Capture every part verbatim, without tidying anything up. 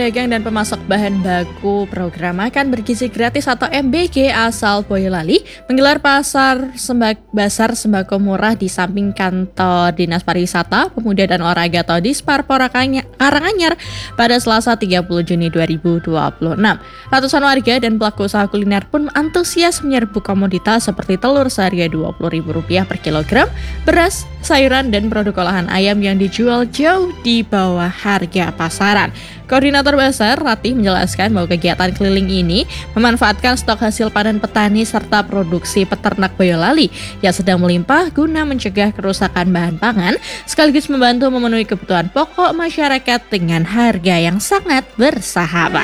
Pedagang dan pemasok bahan baku program makan bergizi gratis atau M B G asal Boyolali menggelar pasar sembak basar sembako murah di samping kantor Dinas Pariwisata, Pemuda dan Olahraga atau Disparpora Karanganyar pada Selasa tiga puluh Juni dua ribu dua puluh enam. Ratusan warga dan pelaku usaha kuliner pun antusias menyerbu komoditas seperti telur seharga dua puluh ribu rupiah per kilogram, beras, sayuran dan produk olahan ayam yang dijual jauh di bawah harga pasaran. Koordinator Basar, Ratih, menjelaskan bahwa kegiatan keliling ini memanfaatkan stok hasil panen petani serta produksi peternak Boyolali yang sedang melimpah guna mencegah kerusakan bahan pangan, sekaligus membantu memenuhi kebutuhan pokok masyarakat dengan harga yang sangat bersahabat.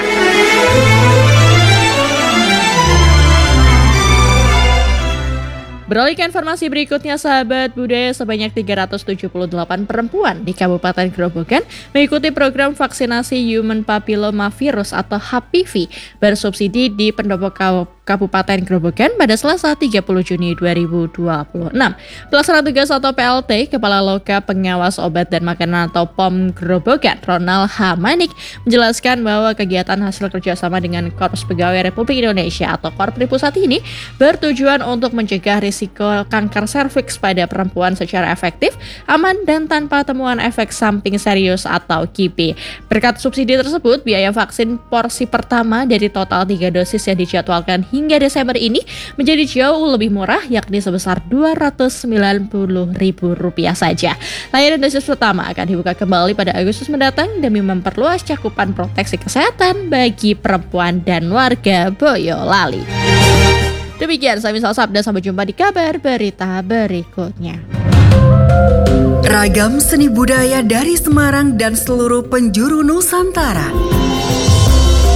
Beralih ke informasi berikutnya, sahabat budaya, sebanyak tiga ratus tujuh puluh delapan perempuan di Kabupaten Grobogan mengikuti program vaksinasi Human Papilloma Virus atau H P V bersubsidi di Pendopo Kabupaten Grobogan pada Selasa tiga puluh Juni dua ribu dua puluh enam. Pelaksana tugas atau P L T Kepala Loka Pengawas Obat dan Makanan atau P O M Grobogan, Ronald H. Manik, menjelaskan bahwa kegiatan hasil kerjasama dengan Korps Pegawai Republik Indonesia atau Korpri Pusat ini bertujuan untuk mencegah risiko kanker serviks pada perempuan secara efektif, aman, dan tanpa temuan efek samping serius atau K I P. Berkat subsidi tersebut, biaya vaksin porsi pertama dari total tiga dosis yang dijadwalkan hingga Desember ini menjadi jauh lebih murah, yakni sebesar dua ratus sembilan puluh ribu rupiah saja. Layanan dosis pertama akan dibuka kembali pada Agustus mendatang demi memperluas cakupan proteksi kesehatan bagi perempuan dan warga Boyolali. Demikian saya Misal Sabda, sampai jumpa di kabar berita berikutnya. Ragam seni budaya dari Semarang dan seluruh penjuru Nusantara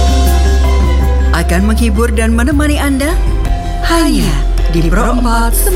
akan menghibur dan menemani Anda hanya di Pro empat